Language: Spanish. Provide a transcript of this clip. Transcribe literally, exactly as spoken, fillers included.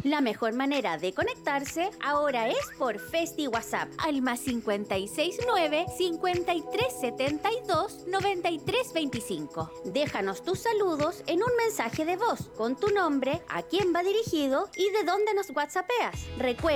La mejor manera de conectarse ahora es por Festi WhatsApp al más cincuenta y seis nueve, cincuenta y tres setenta y dos, noventa y tres veinticinco. Déjanos tus saludos en un mensaje de voz con tu nombre, a quién va dirigido y de dónde nos whatsappeas. Recuerda